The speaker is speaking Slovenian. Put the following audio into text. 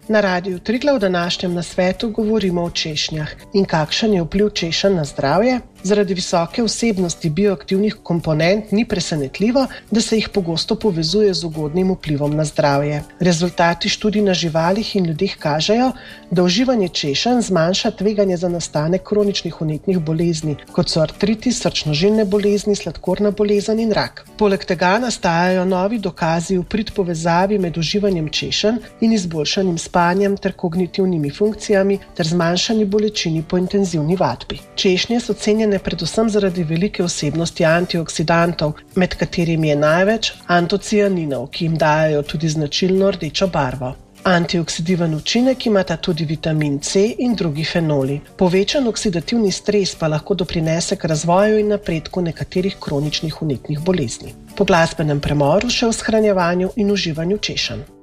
Na Radiu Triglav v današnjem nasvetu govorimo o češnjah in kakšen je vpliv češenj na zdravje. Zaradi visoke vsebnosti bioaktivnih komponent ni presenetljivo, da se jih pogosto povezuje z ugodnim vplivom na zdravje. Rezultati študij na živalih in ljudeh kažejo, da uživanje češenj zmanjša tveganje za nastanek kroničnih vnetnih bolezni, kot so artritis, srčno-žilne bolezni, sladkorna bolezen in rak. Poleg tega nastajajo novi dokazi v prid povezavi med uživanjem češenj in izboljšanim spanjem ter kognitivnimi funkcijami ter zmanjšani bolečini po intenzivni vadbi. Češnje so cenjene predvsem zaradi velike vsebnosti antioksidantov, med katerimi je največ antocianinov, ki jim dajejo tudi značilno rdečo barvo. Antioksidiven učinek imata tudi vitamin C in drugi fenoli. Povečan oksidativni stres pa lahko doprinese k razvoju in napredku nekaterih kroničnih vnetnih bolezni. Po glasbenem premoru še o shranjevanju in uživanju češenj.